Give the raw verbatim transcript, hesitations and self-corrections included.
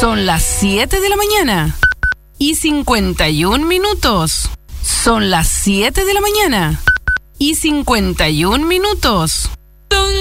Son las siete de la mañana y cincuenta y un minutos. Son las siete de la mañana y cincuenta y un minutos.